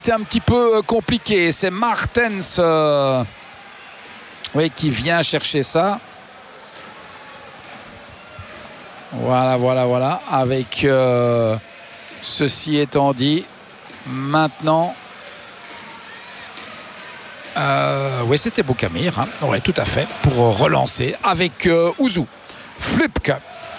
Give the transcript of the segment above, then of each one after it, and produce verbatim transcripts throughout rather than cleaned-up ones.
C'est un petit peu compliqué. C'est Martens euh, oui, qui vient chercher ça. Voilà, voilà, voilà. Avec euh, ceci étant dit, maintenant... Euh, oui, c'était Boukamir. Hein. Oui, tout à fait. Pour relancer avec euh, Ouzou. Flupke.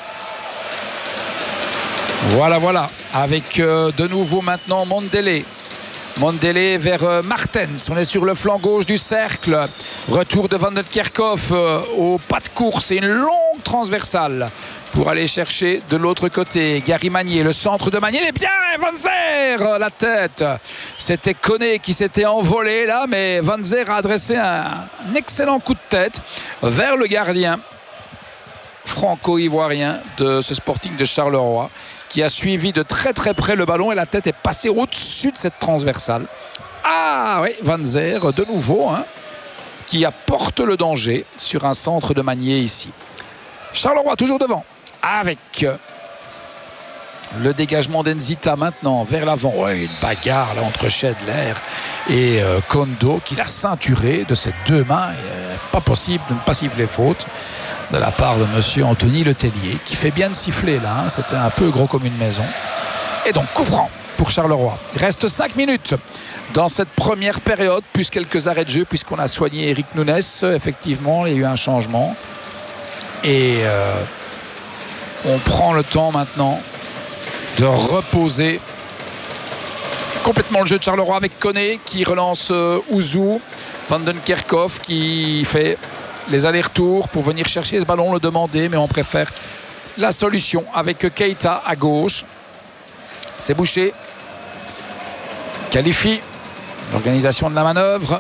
Voilà, voilà. Avec euh, de nouveau maintenant Mondele. Mondele vers euh, Martens. On est sur le flanc gauche du cercle. Retour de Van den Kerkhoff euh, au pas de course et une longue transversale pour aller chercher de l'autre côté. Gary Magnier, le centre de Magnier. Et bien, Van Zer, la tête. C'était Koné qui s'était envolé là, mais Van Zer a adressé un, un excellent coup de tête vers le gardien franco-ivoirien de ce Sporting de Charleroi, qui a suivi de très très près le ballon et la tête est passée au-dessus de cette transversale. Ah oui, Van Zer de nouveau, hein, qui apporte le danger sur un centre de Magnier ici. Charleroi toujours devant, avec le dégagement d'Enzita maintenant vers l'avant. Ouais, une bagarre là entre Schedler et euh, Kondo qui l'a ceinturé de ses deux mains. Euh, pas possible de ne pas siffler faute de la part de monsieur Anthony Letellier, qui fait bien de siffler là, hein. C'était un peu gros comme une maison. Et donc coup franc pour Charleroi. Il reste cinq minutes dans cette première période, plus quelques arrêts de jeu puisqu'on a soigné Eric Nunes. Effectivement, il y a eu un changement. Et euh, on prend le temps maintenant de reposer complètement le jeu de Charleroi avec Koné qui relance euh, Ouzou. Van den Kerkhoff qui fait les allers-retours pour venir chercher ce ballon, le demander, mais on préfère la solution avec Keita à gauche. C'est bouché. Qualifie l'organisation de la manœuvre.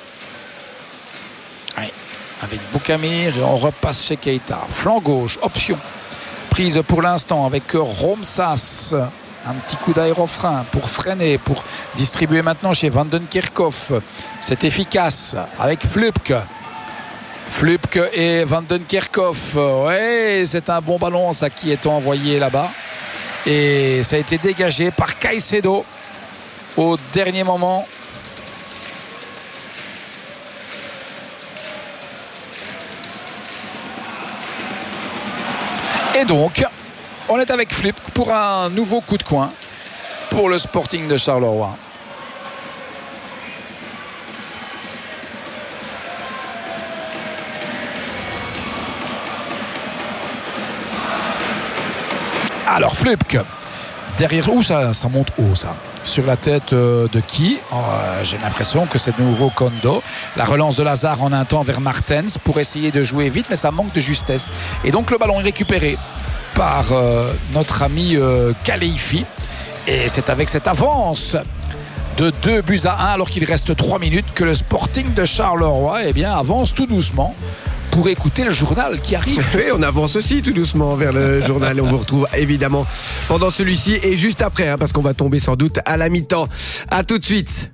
Oui. Avec Boukamir et on repasse chez Keita. Flanc gauche, option prise pour l'instant avec Romsas. Un petit coup d'aérofrein pour freiner, pour distribuer maintenant chez Van den Kerkhoff. C'est efficace avec Flupke. Flupke et Van den Kerkhoff. Ouais, c'est un bon ballon ça qui est envoyé là-bas. Et ça a été dégagé par Caicedo au dernier moment. Et donc, on est avec Flupke pour un nouveau coup de coin pour le Sporting de Charleroi. Alors Flupke, derrière où ça, ça monte haut ça. Sur la tête euh, de qui euh, j'ai l'impression que c'est de nouveau Kondo. La relance de Lazare en un temps vers Martens pour essayer de jouer vite, mais ça manque de justesse. Et donc le ballon est récupéré par euh, notre ami euh, Kaleifi. Et c'est avec cette avance de deux buts à un alors qu'il reste trois minutes que le Sporting de Charleroi eh bien, avance tout doucement pour écouter le journal qui arrive. Oui, on avance aussi tout doucement vers le journal et on vous retrouve évidemment pendant celui-ci et juste après, hein, parce qu'on va tomber sans doute à la mi-temps. À tout de suite.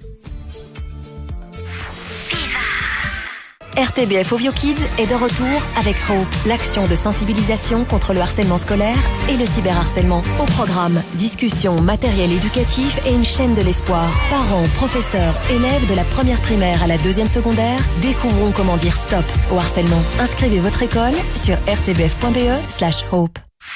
R T B F Ovio Kids est de retour avec Hope, l'action de sensibilisation contre le harcèlement scolaire et le cyberharcèlement. Au programme, discussion, matériel éducatif et une chaîne de l'espoir. Parents, professeurs, élèves de la première primaire à la deuxième secondaire, découvrons comment dire stop au harcèlement. Inscrivez votre école sur r t b f point b e slash hope.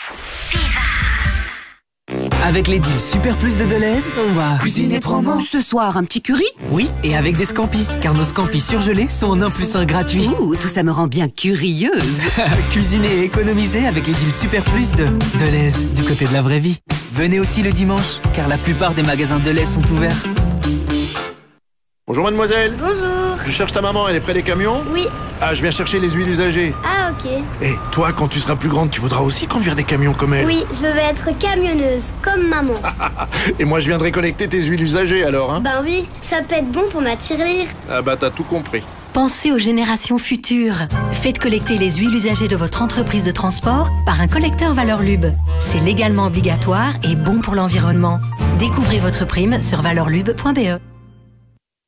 Avec les deals Super Plus de Deleuze, on va cuisiner promo. Ce soir, un petit curry? Oui, et avec des scampis, car nos scampis surgelés sont en un plus un gratuit. Ouh, tout ça me rend bien curieuse. Cuisiner et économiser avec les deals Super Plus de Deleuze, du côté de la vraie vie. Venez aussi le dimanche, car la plupart des magasins Deleuze sont ouverts. Bonjour mademoiselle. Bonjour. Je cherche ta maman, elle est près des camions? Oui. Ah, je viens chercher les huiles usagées. Ah, ok. Et toi, quand tu seras plus grande, tu voudras aussi conduire des camions comme elle? Oui, je vais être camionneuse, comme maman. Et moi, je viendrai collecter tes huiles usagées alors, hein? Ben oui, ça peut être bon pour ma tirelire. Ah bah, t'as tout compris. Pensez aux générations futures. Faites collecter les huiles usagées de votre entreprise de transport par un collecteur Valeur Lube. C'est légalement obligatoire et bon pour l'environnement. Découvrez votre prime sur valeur lube point b e.